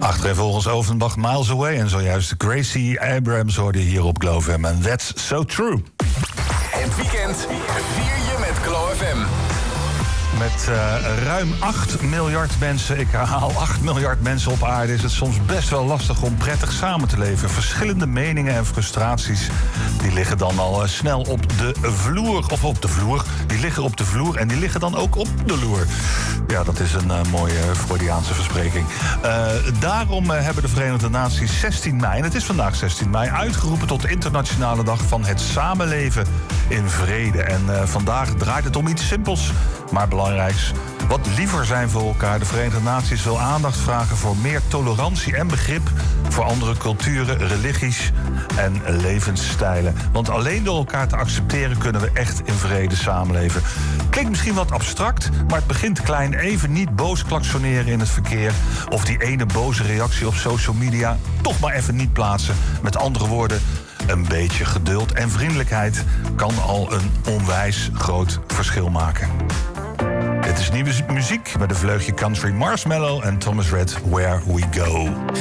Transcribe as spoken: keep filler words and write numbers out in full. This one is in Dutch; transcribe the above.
Achtereenvolgens Overenbach, Miles Away. En zojuist Gracie Abrams hoorde hier op Glow F M. En that's so true. Het weekend vier je met Glow F M. Met uh, ruim acht miljard mensen, ik herhaal acht miljard mensen op aarde... is het soms best wel lastig om prettig samen te leven. Verschillende meningen en frustraties die liggen dan al uh, snel op de vloer. Of op de vloer, die liggen op de vloer en die liggen dan ook op de loer. Ja, dat is een uh, mooie Freudiaanse verspreking. Uh, daarom uh, hebben de Verenigde Naties zestien mei, en het is vandaag zestien mei... uitgeroepen tot de internationale dag van het samenleven in vrede. En uh, vandaag draait het om iets simpels, maar belangrijks. Wat liever zijn voor elkaar. De Verenigde Naties wil aandacht vragen voor meer tolerantie en begrip voor andere culturen, religies en levensstijlen. Want alleen door elkaar te accepteren kunnen we echt in vrede samenleven. Klinkt misschien wat abstract, maar het begint klein. Even niet boos klaksoneren in het verkeer of die ene boze reactie op social media toch maar even niet plaatsen. Met andere woorden, een beetje geduld en vriendelijkheid kan al een onwijs groot verschil maken. Dit is nieuwe muziek met een vleugje country, Marshmallow en Thomas Rhett, Where We Go.